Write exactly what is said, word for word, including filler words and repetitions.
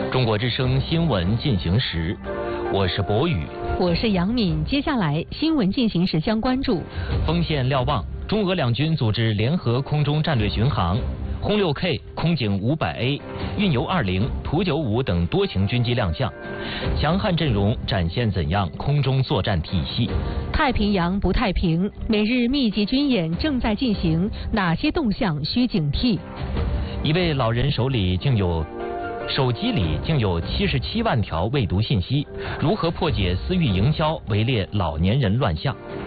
中国之声新闻进行时，我是博宇， 我是杨敏。接下来新闻进行时将关注： 丰县瞭望，中俄两军组织联合空中战略巡航；轰六 K、空警五百 A、运油二零、图九五等多型军机亮相，强悍阵容展现怎样空中作战体系？ 太平洋不太平，美日密集军演正在进行，哪些动向需警惕？ 一位老人手里竟有。手机里竟有七十七万条未读信息，如何破解私域营销围猎老年人乱象？